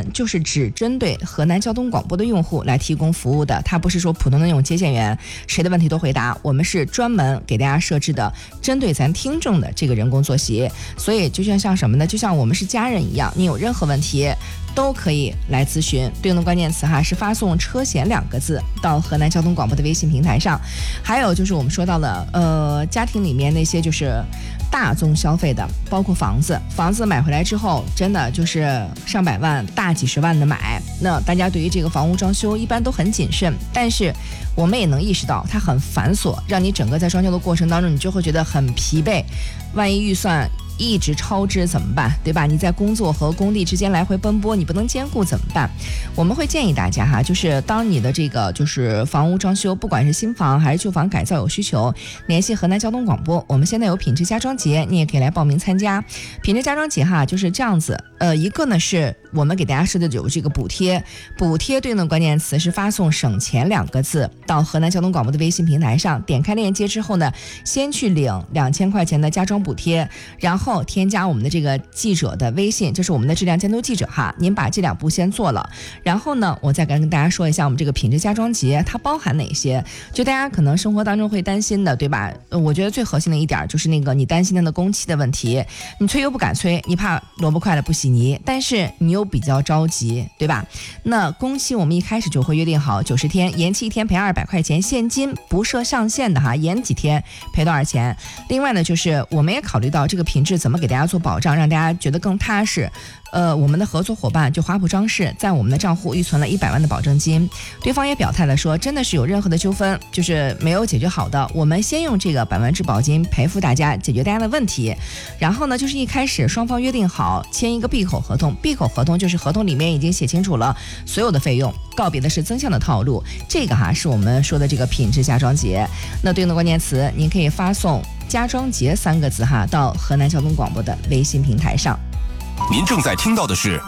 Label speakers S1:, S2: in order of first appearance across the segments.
S1: 门就是只针对河南交通广播的用户来提供服务的，它不是说普通的那种接线员，谁的问题都回答，我们是专门给大家设置的针对咱听众的这个人工作息。所以就像什么呢？就像我们是家人一样，你有任何问题都可以来咨询。对应的关键词是发送车险2个字到河南交通广播的微信平台上。还有就是我们说到了家庭里面那些就是大宗消费的，包括房子买回来之后真的就是上百万大几十万的买，那大家对于这个房屋装修一般都很谨慎，但是我们也能意识到它很繁琐，让你整个在装修的过程当中你就会觉得很疲惫，万一预算一直超支怎么办，对吧？你在工作和工地之间来回奔波，你不能兼顾怎么办？我们会建议大家就是当你的这个就是房屋装修，不管是新房还是旧房改造有需求，联系河南交通广播，我们现在有品质家装节，你也可以来报名参加。品质家装节就是这样子，一个呢是我们给大家设的有这个补贴对应的关键词是发送省钱2个字到河南交通广播的微信平台上，点开链接之后呢，先去领2000块钱的家装补贴，然后添加我们的这个记者的微信，这是我们的质量监督记者您把这2步先做了，然后呢我再跟大家说一下我们这个品质家装节它包含哪些，就大家可能生活当中会担心的，对吧？我觉得最核心的一点就是那个你担心它的工期的问题，你催又不敢催，你怕萝卜快了不洗泥，但是你又比较着急，对吧？那工期我们一开始就会约定好90天，延期1天赔200块钱现金，不设上限的延几天赔多少钱。另外呢就是我们也考虑到这个品质怎么给大家做保障，让大家觉得更踏实。我们的合作伙伴就华普装饰在我们的账户预存了100万的保证金，对方也表态了说真的是有任何的纠纷就是没有解决好的，我们先用这个100万质保金赔付大家，解决大家的问题。然后呢就是一开始双方约定好签一个闭口合同，闭口合同就是合同里面已经写清楚了所有的费用，告别的是增项的套路，这个是我们说的这个品质家装节。那对应的关键词您可以发送家装节3个字到河南交通广播的微信平台上。
S2: 您正在听到的是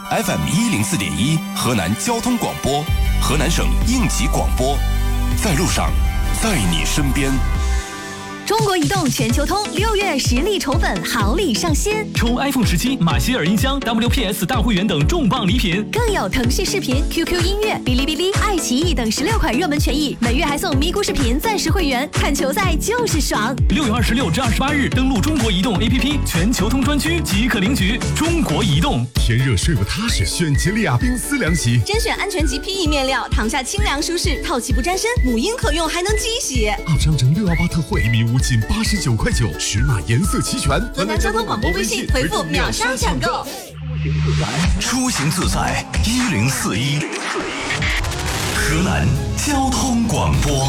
S2: FM104.1 河南交通广播，河南省应急广播，在路上，在你身边。
S3: 中国移动全球通6月实力宠粉好礼上新，
S4: 抽 iPhone 17、马歇尔音箱、WPS 大会员等重磅礼品，
S3: 更有腾讯视频、QQ 音乐、哔哩哔哩、爱奇艺等16款热门权益，每月还送咪咕视频暂时会员，看球赛就是爽。
S4: 6月26至28日，登录中国移动 APP 全球通专区即可领取。中国移动，
S5: 天热睡不踏实，选吉利亚冰丝凉席，
S6: 甄选安全级 PE 面料，躺下清凉舒适，透气不沾身，母婴可用还能机洗。
S5: 二商城618特惠，1.5米仅89.9块，10码颜色齐全。
S6: 河南交通广播微信回复秒杀抢购。
S2: 出行自在1041，河南交通广播。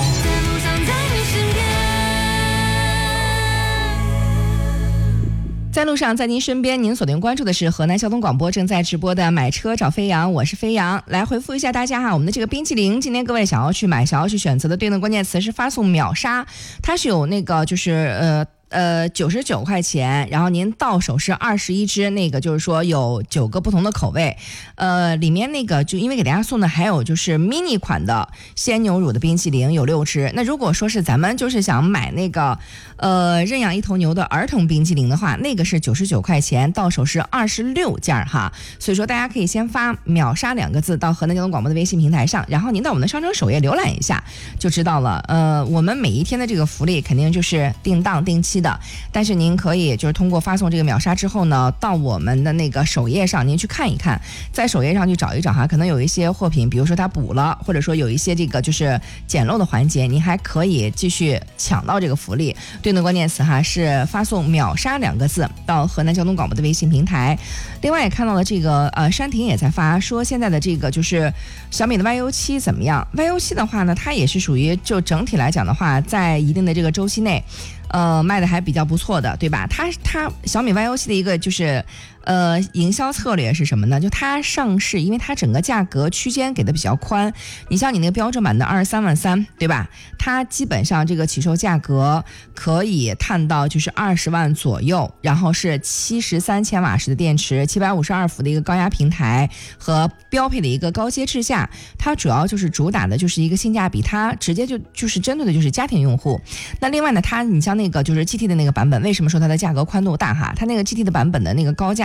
S1: 在路上，在您身边，您锁定关注的是河南交通广播正在直播的买车找飞扬，我是飞扬。来回复一下大家我们的这个冰淇淋，今天各位想要去买、想要去选择的对应的关键词是发送秒杀，它是有那个就是99块钱，然后您到手是21支，那个就是说有9个不同的口味，里面那个就因为给大家送的还有就是 mini 款的鲜牛乳的冰淇淋有6支。那如果说是咱们就是想买那个认养一头牛的儿童冰淇淋的话，那个是99块钱，到手是26件所以说大家可以先发秒杀2个字到河南交通广播的微信平台上，然后您到我们的商城首页浏览一下就知道了。我们每一天的这个福利肯定就是定档定期的，但是您可以就是通过发送这个秒杀之后呢，到我们的那个首页上您去看一看，在首页上去找一找可能有一些货品比如说它补了，或者说有一些这个就是捡漏的环节，您还可以继续抢到这个福利。对应的关键词是发送秒杀2个字到河南交通广播的微信平台。另外也看到了这个山婷也在发说现在的这个就是小米的 YU7 怎么样。 YU7 的话呢，它也是属于就整体来讲的话，在一定的这个周期内卖的还比较不错的，对吧？它小米 YU7 的一个就是营销策略是什么呢？就它上市，因为它整个价格区间给的比较宽，你像你那个标准版的23.3万，对吧？它基本上这个起售价格可以探到就是20万左右，然后是73千瓦时的电池，752伏的一个高压平台和标配的一个高阶智驾。它主要就是主打的就是一个性价比，它直接就是针对的就是家庭用户。那另外呢，你像那个就是 GT 的那个版本，为什么说它的价格宽度大它那个 GT 的版本的那个高价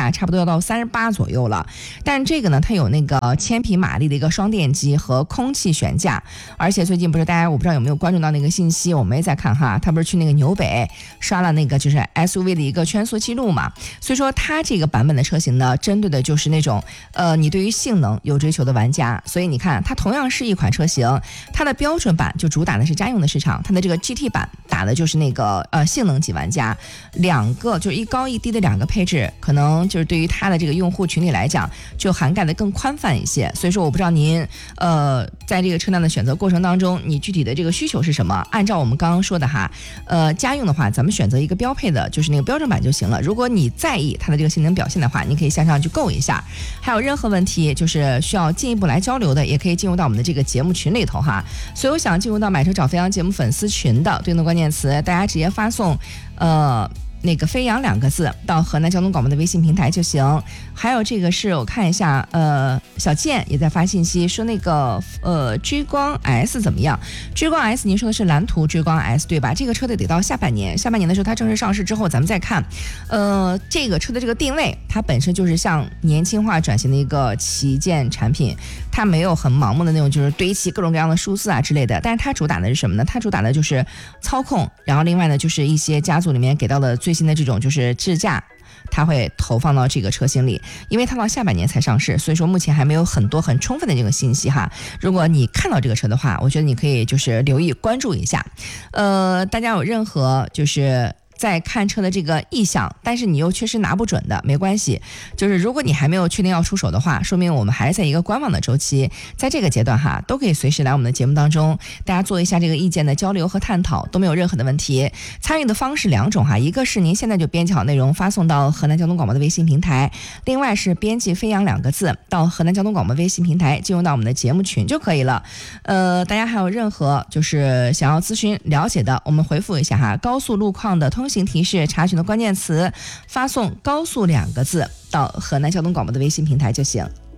S1: 哈，差不多要到38左右了。但这个呢，它有那个1000匹马力的一个双电机和空气悬架，而且最近不是大家我不知道有没有关注到那个信息，我们也在看哈，他不是去那个纽北刷了那个就是 SUV 的一个圈速记录嘛，所以说它这个版本的车型呢，针对的就是那种你对于性能有追求的玩家，所以你看它同样是一款车型，它的标准版就主打的是家用的市场，它的这个 GT 版打的就是那个性能级玩家，两个就是一高一低的两个配置，可能就是对于它的这个用户群体来讲，就涵盖的更宽泛一些。所以说我不知道您在这个车辆的选择过程当中，你具体的这个需求是什么？按照我们刚刚说的哈，家用的话，咱们选择一个标配的，就是那个标准版就行了。如果你在意它的这个性能表现的话，你可以向上去购一下。还有任何问题，就是需要进一步来交流的，也可以进入到我们的这个节目群里头哈。所有想进入到买车找飞扬节目粉丝群的对应的关键词，大家直接发送那个飞扬2个字到河南交通广播的微信平台就行。还有这个是我看一下，小健也在发信息说那个追光 S 怎么样？追光 S 您说的是蓝图追光 S 对吧？这个车得到下半年的时候它正式上市之后咱们再看。这个车的这个定位，它本身就是向年轻化转型的一个旗舰产品，它没有很盲目的那种就是堆砌各种各样的数字啊之类的，但是它主打的是什么呢？它主打的就是操控，然后另外呢就是一些家族里面给到的最新的这种就是智驾，它会投放到这个车型里，因为它到下半年才上市，所以说目前还没有很充分的这个信息哈。如果你看到这个车的话，我觉得你可以就是留意关注一下。大家有任何就是在看车的这个意向，但是你又确实拿不准的，没关系，就是如果你还没有确定要出手的话，说明我们还是在一个观望的周期，在这个阶段哈，都可以随时来我们的节目当中，大家做一下这个意见的交流和探讨，都没有任何的问题。参与的方式2种哈，一个是您现在就编辑好内容发送到河南交通广播的微信平台，另外是编辑飞扬2个字到河南交通广播微信平台，进入到我们的节目群就可以了。大家还有任何就是想要咨询了解的，我们回复一下哈，高速路况的通行提示查询的关键词，发送高速2个字到河南交通广播的微信平台就行。